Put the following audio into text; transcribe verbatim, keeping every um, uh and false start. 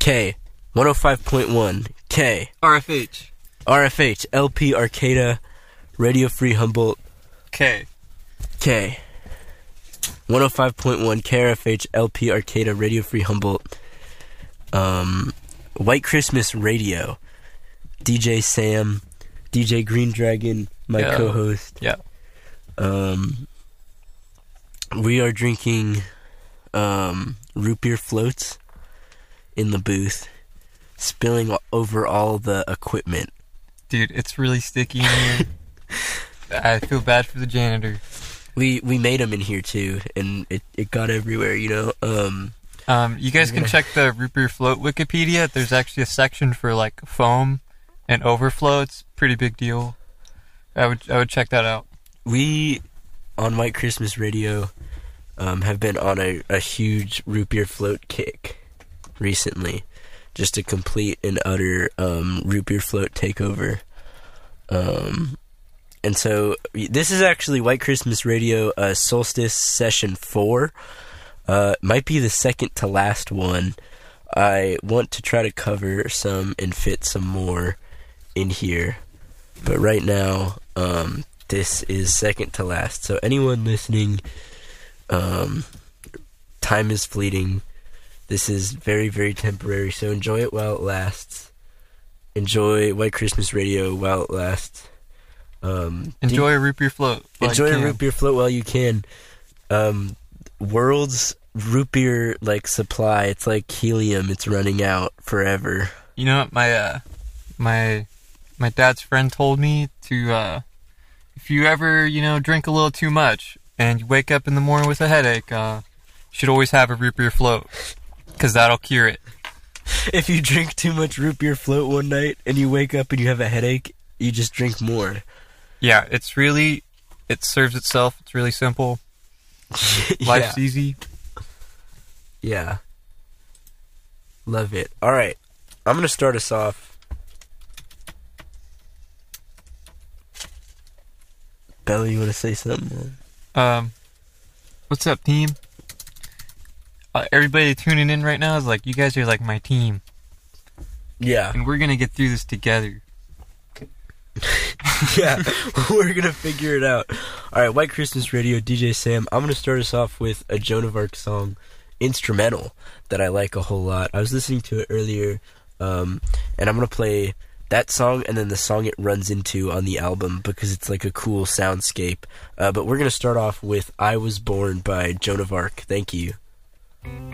K. one oh five point one. K. R F H. R F H. L P Arcata. Radio Free Humboldt. K. K. one oh five point one. K R F H. L P Arcata. Radio Free Humboldt. Um, White Christmas Radio. D J Sam. D J Green Dragon. My yeah. co-host. Yeah. Um, we are drinking um, root beer floats in the booth, spilling over all the equipment. Dude, it's really sticky in here. I feel bad for the janitor. We we made them in here too, and it, it got everywhere, you know. Um, um, you guys can gonna... check the root beer float Wikipedia. There's actually a section for like foam and overflow. It's a pretty big deal. I would I would check that out. We on White Christmas Radio um, have been on a, a huge root beer float kick recently, just a complete and utter um, root beer float takeover. Um, and so this is actually White Christmas Radio uh, Solstice Session four. Uh, might be the second to last one. I want to try to cover some and fit some more in here, but right now um, this is second to last. So anyone listening, um, time is fleeting. This is very, very temporary, so enjoy it while it lasts. Enjoy White Christmas Radio while it lasts. Um, enjoy you, a root beer float. Enjoy a root beer float while you can. Um, world's root beer like supply, it's like helium. It's running out forever. You know what my uh, my my dad's friend told me to. Uh, if you ever you know drink a little too much and you wake up in the morning with a headache, uh, you should always have a root beer float. Because that'll cure it. If you drink too much root beer float one night and you wake up and you have a headache, you just drink more. Yeah, it's really, it serves itself. It's really simple. yeah. Life's easy. Yeah. Love it. All right. I'm going to start us off. Bella, you want to say something? Um, what's up, team? Uh, everybody tuning in right now is like, you guys are like my team. Yeah. And we're going to get through this together. yeah, we're going to figure it out. All right, White Christmas Radio, D J Sam. I'm going to start us off with a Joan of Arc song, instrumental, that I like a whole lot. I was listening to it earlier, um, and I'm going to play that song and then the song it runs into on the album because it's like a cool soundscape. Uh, but we're going to start off with I Was Born by Joan of Arc. Thank you.